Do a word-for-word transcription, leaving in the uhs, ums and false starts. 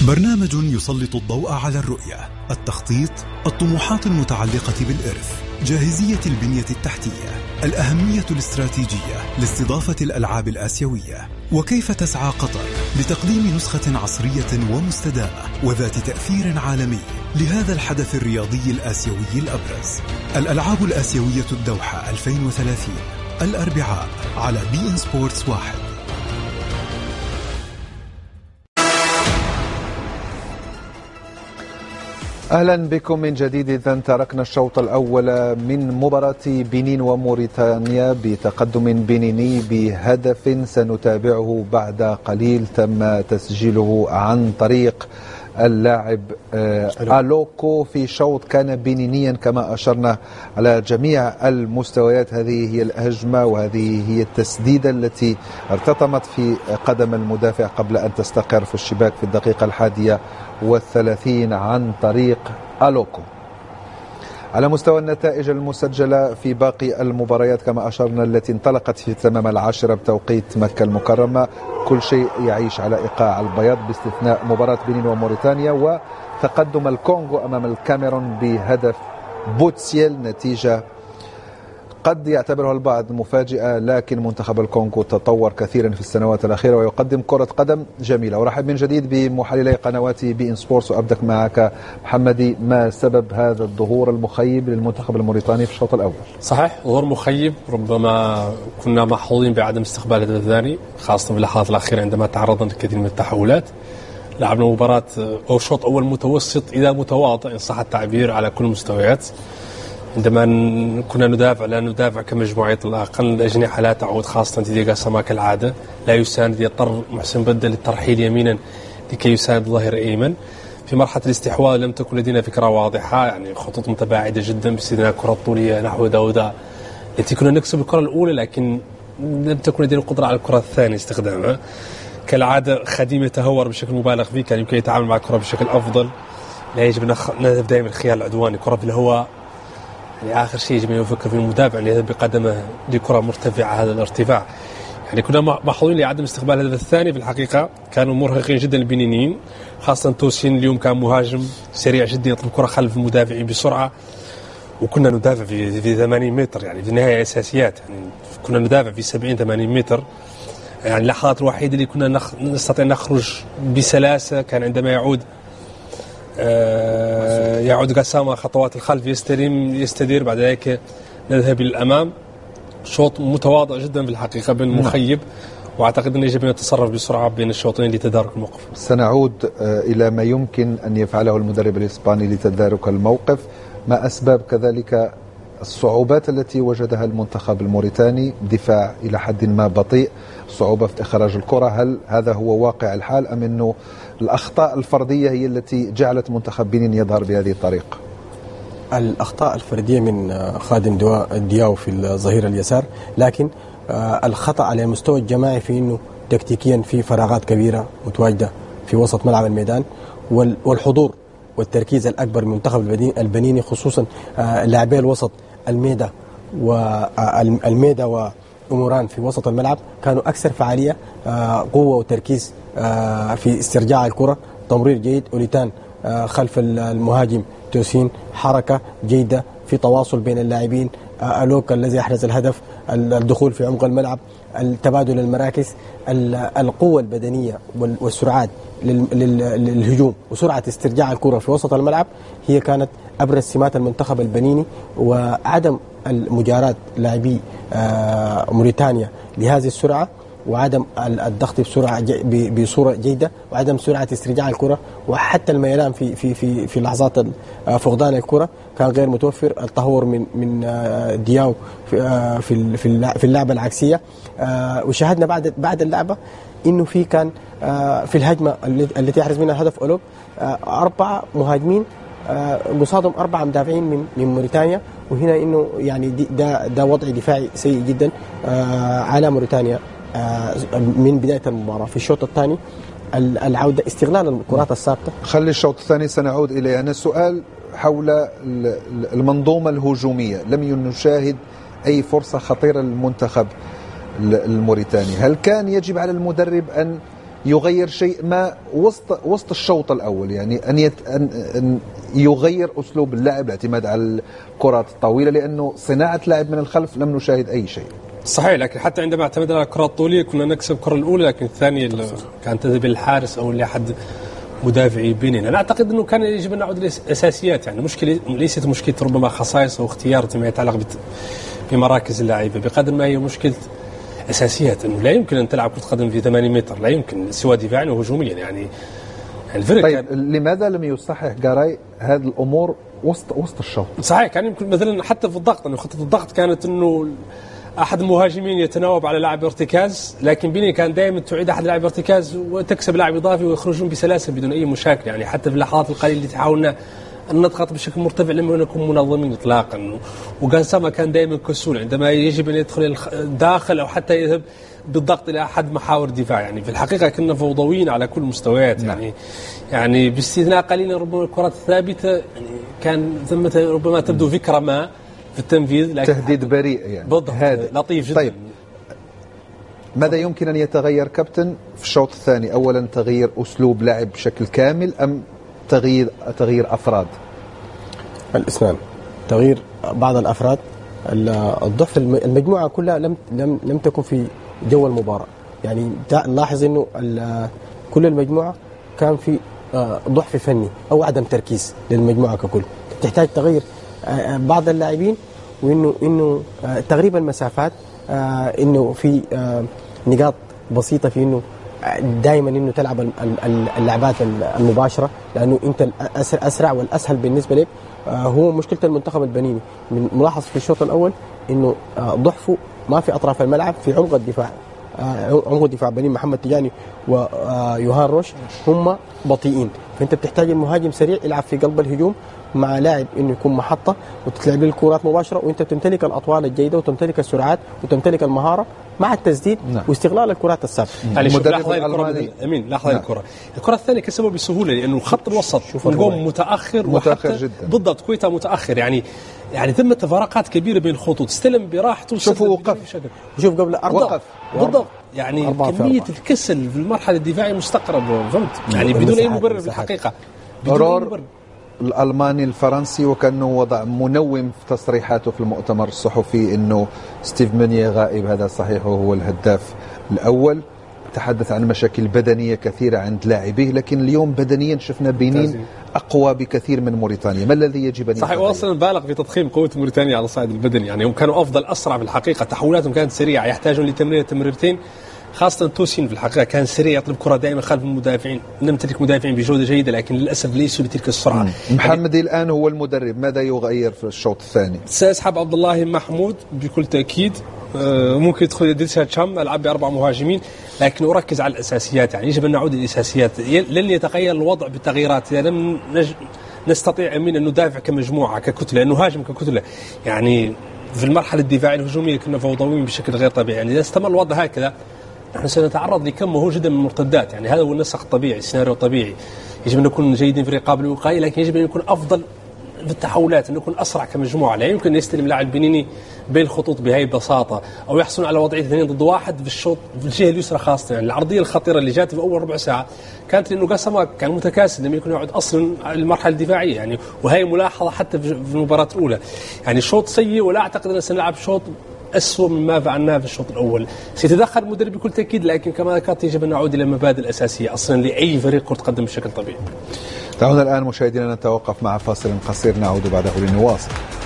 برنامج يسلط الضوء على الرؤية، التخطيط، الطموحات المتعلقة بالإرث، جاهزية البنية التحتية، الأهمية الاستراتيجية لاستضافة الألعاب الآسيوية، وكيف تسعى قطر لتقديم نسخة عصرية ومستدامة وذات تأثير عالمي لهذا الحدث الرياضي الآسيوي الأبرز. الألعاب الآسيوية الدوحة ألفين وثلاثين، الأربعاء على بي إن سبورتس واحد. أهلا بكم من جديد. إذن تركنا الشوط الأول من مباراة بنين وموريتانيا بتقدم بنيني بهدف سنتابعه بعد قليل تم تسجيله عن طريق اللاعب ألوكو في شوط كان بنينيا كما أشرنا على جميع المستويات. هذه هي الهجمة وهذه هي التسديدة التي ارتطمت في قدم المدافع قبل أن تستقر في الشباك في الدقيقة الحادية والثلاثين عن طريق ألوكو. على مستوى النتائج المسجلة في باقي المباريات كما أشرنا التي انطلقت في تمام العاشرة بتوقيت مكة المكرمة، كل شيء يعيش على إيقاع البياض باستثناء مباراة بنين وموريتانيا وتقدم الكونغو أمام الكاميرون بهدف بوتسيل، نتيجة قد يعتبرها البعض مفاجئة، لكن منتخب الكونغو تطور كثيرا في السنوات الأخيرة ويقدم كرة قدم جميلة. ورحب من جديد بمحللي قنوات بي إن سبورتس وأبدأ معك محمدي، ما سبب هذا الظهور المخيب للمنتخب الموريتاني في الشوط الأول؟ صحيح، ظهور مخيب، ربما كنا محظوظين بعدم استقبال الهدف الثاني خاصة في اللحظات الأخيرة عندما تعرضنا لكثير من التحولات. لعبنا مباراة أو شوط أول متوسط إذا متواضع إن صح التعبير على كل المستويات. عندما كنا ندافع لا ندافع كمجموعية الأقل، الأجنحة لا تعود خاصة ديجا سما كالعادة لا يساند، يضطر محسن بدل للترحيل يمينا لكي يساند ظهير أيمن. في مرحلة الاستحواذ لم تكن لدينا فكرة واضحة، يعني خطوط متباعدة جدا باستثناء كرة طولية نحو داودا التي كنا نكسب الكرة الأولى، لكن لم تكن لدينا القدرة على الكرة الثانية استخدامها. كالعادة خديم يتهور بشكل مبالغ فيه، كان يمكن يتعامل مع الكرة بشكل أفضل. لا يجب أن نذهب دائما الخيال العدواني، كرة في الهواء يعني آخر شيء يجب أن يفكر في المدافع أن يذهب بقدمه لكرة مرتفعة هذا الارتفاع. يعني كنا محظوظين لعدم استقبال الهدف الثاني. في الحقيقة كانوا مرهقين جدا البنينيين، خاصة توسين اليوم كان مهاجم سريع جدا يطلب كرة خلف المدافعين بسرعة، وكنا ندافع في في ثمانين متر، يعني في النهاية أساسيات، يعني كنا ندافع في سبعين ثمانين متر. يعني اللحظات الوحيدة اللي كنا نخ... نستطيع نخرج بسلاسة كان عندما يعود آه يعود قسامة خطوات الخلف يستلم يستدير، بعد ذلك نذهب للأمام. شوط متواضع جدا في الحقيقة بين المخيب، واعتقد أن يجب أن نتصرف بسرعة بين الشوطين لتدارك الموقف. سنعود إلى ما يمكن أن يفعله المدرب الإسباني لتدارك الموقف. ما أسباب كذلك الصعوبات التي وجدها المنتخب الموريتاني؟ دفاع إلى حد ما بطيء، صعوبة في إخراج الكرة، هل هذا هو واقع الحال أم أنه الأخطاء الفردية هي التي جعلت منتخب بنين يظهر بهذه الطريقة؟ الأخطاء الفردية من خادم دياو في الظهير اليسار، لكن الخطأ على المستوى الجماعي في أنه تكتيكيا في فراغات كبيرة متواجدة في وسط ملعب الميدان، والحضور والتركيز الأكبر من منتخب البنيني خصوصا لاعبي الوسط الميدا والميدا وأموران في وسط الملعب كانوا أكثر فعالية، قوة وتركيز في استرجاع الكرة، تمرير جيد، أوليتان خلف المهاجم توسين، حركة جيدة في تواصل بين اللاعبين، ألوكا الذي أحرز الهدف، الدخول في عمق الملعب، التبادل المراكز، القوة البدنية والسرعات للهجوم وسرعة استرجاع الكرة في وسط الملعب هي كانت أبرز سمات المنتخب البنيني. وعدم المجاراة لاعبي موريتانيا لهذه السرعة وعدم الضغط بسرعة بصورة جيدة وعدم سرعة استرجاع الكرة وحتى الميلان في في في في لحظات فقدان الكرة كان غير متوفر. التهور من من دياو في في في اللعبة العكسية، وشاهدنا بعد بعد اللعبة إنه في كان في الهجمة التي يحرز منها الهدف ألوب أربعة مهاجمين قصادهم أربعة مدافعين من من موريتانيا، وهنا إنه يعني ده ده وضع دفاعي سيء جدا على موريتانيا من بداية المباراة. في الشوط الثاني العودة استغلال الكرات الثابتة. خلي الشوط الثاني سنعود إليه. أنا السؤال حول المنظومة الهجومية، لم نشاهد أي فرصة خطيرة للمنتخب الموريتاني. هل كان يجب على المدرب أن يغير شيء ما وسط وسط الشوط الأول، يعني أن, يت أن, أن يغير أسلوب اللعب، الاعتماد على الكرات الطويلة، لأنه صناعة لعب من الخلف لم نشاهد أي شيء. صحيح، لكن حتى عندما اعتمدنا على الكرات الطولية كنا نكسب الكرة الأولى، لكن الثانية كانت تذهب للحارس أو لأحد مدافعي بيننا. أنا أعتقد أنه كان يجب أن نعود للأساسيات، يعني مشكلة ليست مشكلة ربما خصائص أو اختيار فيما يتعلق بمراكز اللاعبين، بقدر ما هي مشكلة أساسيات، أنه لا يمكن أن تلعب كرة قدم في ثمانين متر، لا يمكن سوى دفاعيا وهجوميا. يعني الفرق طيب كان لماذا لم يصحح جاراي هذه الأمور وسط وسط الشوط؟ صحيح، كان يمكن مثلا حتى في الضغط، أنه خطة الضغط كانت أنه أحد المهاجمين يتناوب على لاعب ارتكاز، لكن بيني كان دائما تعيد أحد لاعب ارتكاز وتكسب لاعب إضافي ويخرجون بسلاسة بدون أي مشاكل. يعني حتى في اللحظات القليلة اللي تحاولنا أن نضغط بشكل مرتفع لم نكن منظمين إطلاقا. وكان سما كان دائما كسول عندما يجب أن يدخل الداخل أو حتى يذهب بالضغط إلى أحد محاور الدفاع. يعني في الحقيقة كنا فوضويين على كل المستويات. يعني يعني باستثناء قليلا ربما الكرات الثابتة يعني كان ثمة ربما تبدو فكرة ما في التنفيذ، لكن تهديد بريء يعني بالضبط لطيف جدا. طيب ماذا يمكن أن يتغير كابتن في الشوط الثاني؟ أولا تغيير أسلوب لعب بشكل كامل أم تغيير تغيير أفراد؟ الاثنان، تغيير بعض الأفراد. الضعف المجموعة كلها لم لم لم تكن في جو المباراة. يعني نلاحظ إنه كل المجموعة كان في ضعف فني أو عدم تركيز للمجموعة ككل. تحتاج تغيير بعض اللاعبين، وإنه إنه تغريب المسافات، إنه في نقاط بسيطة في إنه دائما إنه تلعب اللعبات المباشرة، لأنه أنت الأسرع أسرع والأسهل بالنسبة لك. هو مشكلة المنتخب البنيني من ملاحظ في الشوط الأول إنه ضعفه ما في أطراف الملعب، في عمق الدفاع. عمق الدفاع بنين محمد تجاني ويوهان روش هم بطيئين، فأنت بتحتاج المهاجم سريع يلعب في قلب الهجوم مع لاعب إنه يكون محطة وتتلعب له الكرات مباشرة، وأنت تمتلك الأطوال الجيدة وتمتلك السرعات وتمتلك المهارة مع التسديد نعم. واستغلال الكرات الثابتة. المدرب الألماني أمين لاحظ نعم. الكرة الكرة الثانية كسبوا بسهولة، لأنه خط الوسط نقوم متأخر متأخر جدا بالضبط. كويتا متأخر، يعني يعني ثمة تفارقات كبيرة بين الخطوط، استلم براحته. شوفوا وقف وشوف قبل وقف بالضبط. يعني كمية الكسل في المرحلة الدفاعية مستقرب، فهمت؟ يعني بدون أي مبرر في الحقيقة، بدون أي مبرر. الألماني الفرنسي، وكأنه وضع منوم في تصريحاته في المؤتمر الصحفي إنه ستيف مونيه غائب، هذا صحيح وهو الهداف الأول. تحدث عن مشاكل بدنية كثيرة عند لاعبيه، لكن اليوم بدنيا شفنا بنين أقوى بكثير من موريتانيا. ما الذي يجب أن صحيح، واصلا بالغ في تضخيم قوة موريتانيا على الصعيد البدني. يعني هم كانوا أفضل أسرع في الحقيقة، تحولاتهم كانت سريعة، يحتاجون لتمرير تمريرتين، خاصة توسين في الحقيقة كان سريع، يطلب كرة دائما خلف المدافعين. نمتلك مدافعين بجودة جيدة لكن للأسف ليسوا بتلك السرعة. محمدي يعني الآن هو المدرب، ماذا يغير في الشوط الثاني؟ سيسحب عبد الله محمود بكل تأكيد، ممكن يدخل يدرسها تشام، ألعب بأربع مهاجمين، لكن أركز على الأساسيات. يعني يجب أن نعود للأساسيات، لن يتغير الوضع بالتغييرات. يعني لم نج... نستطيع أمين أن ندافع كمجموعة ككتلة، أن نهاجم ككتلة. يعني في المرحلة الدفاعية الهجومية كنا فوضويين بشكل غير طبيعي. يعني إذا استمر الوضع هكذا نحن سنتعرض لكم مهول جدا من المرتدات. يعني هذا هو النسق الطبيعي، السيناريو الطبيعي. يجب أن نكون جيدين في رقابة الوقاية، لكن يجب أن نكون أفضل في التحولات، أن نكون أسرع كمجموعة. لا يمكن يستلم لاعب بنيني بين الخطوط بهاي البساطة، أو يحصل على وضعية اثنين ضد واحد في الشوط في الجهة اليسرى خاصة. يعني العرضية الخطيرة اللي جات في أول ربع ساعة كانت لأنه قاسم كان متكاسل، لم يكن يعود أصلا على المرحلة الدفاعية. يعني وهي ملاحظة حتى في المباراة الأولى. يعني شوط سيء، ولا أعتقد أن سنلعب شوط أسوأ مما فعلناه في الشوط الأول. سيتدخل المدرب بكل تأكيد، لكن كما ذكرت يجب أن نعود إلى المبادئ الأساسية أصلا لأي فريق كرة قدم بشكل طبيعي. دعونا الآن مشاهدينا نتوقف مع فاصل قصير، نعود بعده لنواصل.